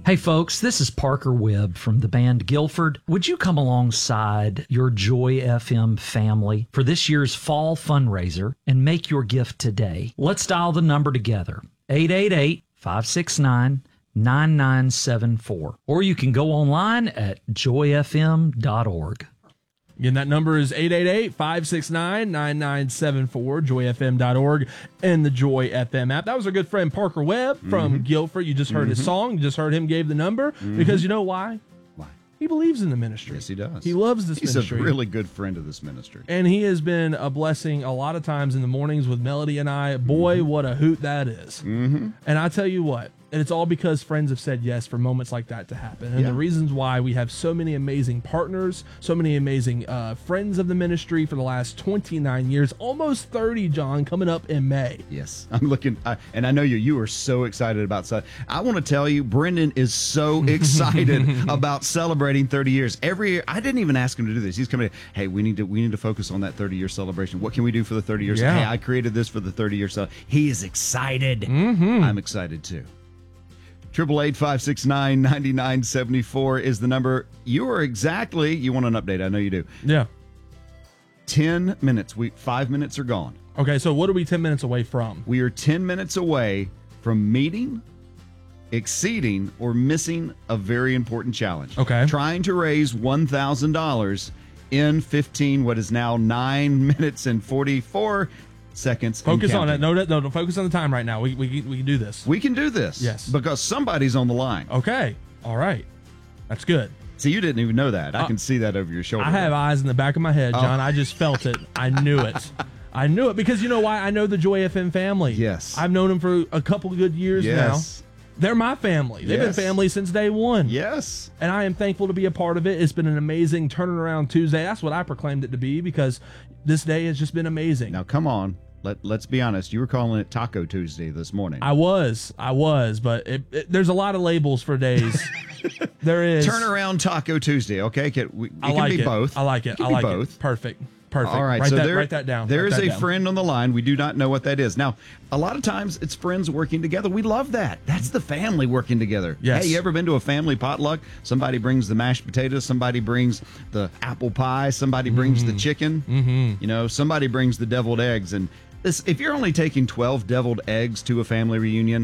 Hey folks, this is Parker Webb from the band Guilford. Would you come alongside your Joy FM family for this year's fall fundraiser and make your gift today? Let's dial the number together, 888-569-9974. Or you can go online at joyfm.org. Again, that number is 888-569-9974, joyfm.org, and the Joy FM app. That was our good friend Parker Webb from Guilford. You just heard his song. You just heard him gave the number because you know why? Why? He believes in the ministry. Yes, he does. He loves this ministry. He's a really good friend of this ministry. And he has been a blessing a lot of times in the mornings with Melody and I. Boy, what a hoot that is. And I tell you what, and it's all because friends have said yes for moments like that to happen. And the reasons why we have so many amazing partners, so many amazing friends of the ministry for the last 29 years, almost 30, John, coming up in May. Yes, I'm looking, and I know you are so excited about. I want to tell you, Brendan is so excited about celebrating 30 years. Every year, I didn't even ask him to do this. He's coming in, hey, we need to focus on that 30-year celebration. What can we do for the 30 years? Yeah. Hey, I created this for the 30-year celebration. He is excited. I'm excited too. 888-569-9974 is the number. You want an update, I know you do. Yeah. 10 minutes. 5 minutes are gone. Okay, so what are we 10 minutes away from? We are 10 minutes away from meeting, exceeding, or missing a very important challenge. Okay. Trying to raise $1,000 in 9 minutes and 44 seconds. Focus on it. No, focus on the time right now. We can do this. We can do this. Yes. Because somebody's on the line. Okay. All right. That's good. See, you didn't even know that. I can see that over your shoulder. I have eyes in the back of my head, John. I just felt it. I knew it. I knew it because you know why? I know the Joy FM family. Yes. I've known them for a couple of good years now. They're my family. They've been family since day one. Yes. And I am thankful to be a part of it. It's been an amazing turning around Tuesday. That's what I proclaimed it to be because this day has just been amazing. Now, come on. Let's be honest. You were calling it Taco Tuesday this morning. I was, but there's a lot of labels for days. There is. Turnaround Taco Tuesday, okay? It can be both. I like it. I like both. Perfect. All right, write that down. There is a friend on the line. We do not know what that is. Now, a lot of times it's friends working together. We love that. That's the family working together. Yes. Hey, you ever been to a family potluck? Somebody brings the mashed potatoes. Somebody brings the apple pie. Somebody brings the chicken. You know, somebody brings the deviled eggs. And if you're only taking 12 deviled eggs to a family reunion,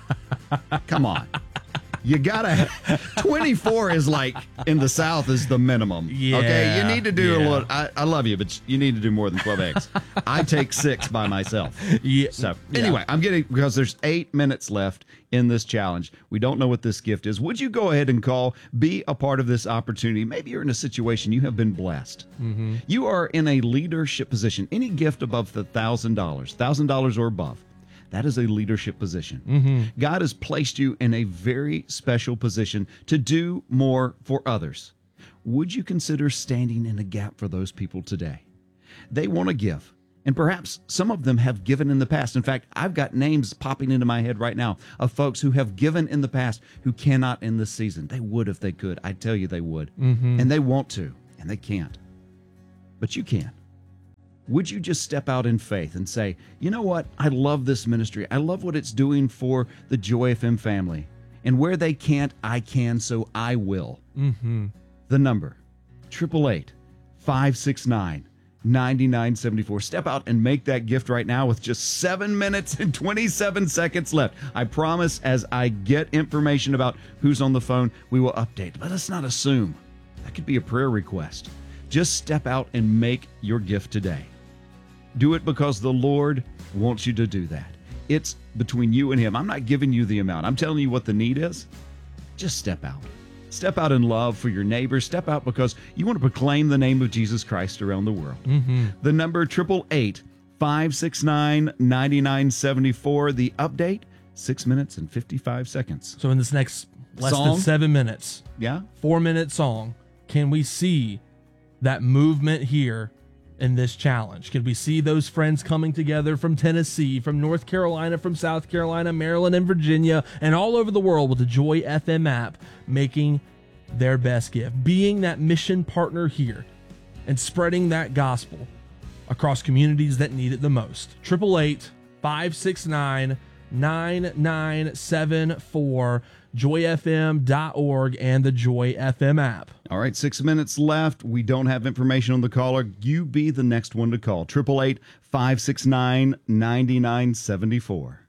come on. You gotta 24 is like in the South is the minimum. Yeah. Okay. You need to do a little. I love you, but you need to do more than 12 eggs. I take 6 by myself. Yeah. So anyway, I'm getting because there's 8 minutes left in this challenge. We don't know what this gift is. Would you go ahead and be a part of this opportunity? Maybe you're in a situation you have been blessed. You are in a leadership position. Any gift above the $1,000 or above. That is a leadership position. God has placed you in a very special position to do more for others. Would you consider standing in a gap for those people today? They want to give, and perhaps some of them have given in the past. In fact, I've got names popping into my head right now of folks who have given in the past who cannot in this season. They would if they could. I tell you they would. And they want to, and they can't. But you can. Would you just step out in faith and say, you know what? I love this ministry. I love what it's doing for the Joy FM family. And where they can't, I can, so I will. The number, 888-569-9974. Step out and make that gift right now with just 7 minutes and 27 seconds left. I promise as I get information about who's on the phone, we will update. Let us not assume. That could be a prayer request. Just step out and make your gift today. Do it because the Lord wants you to do that. It's between you and Him. I'm not giving you the amount. I'm telling you what the need is. Just step out. Step out in love for your neighbors. Step out because you want to proclaim the name of Jesus Christ around the world. The number 888-569-9974. The update, 6 minutes and 55 seconds. So in this next less than 7 minutes, 4-minute song, can we see that movement here in this challenge? Can we see those friends coming together from Tennessee, from North Carolina, from South Carolina, Maryland, and Virginia, and all over the world with the Joy FM app, making their best gift, being that mission partner here and spreading that gospel across communities that need it the most? 888-569 9974, joyfm.org, and the Joy FM app. All right, 6 minutes left. We don't have information on the caller. You be the next one to call. 888-569-9974.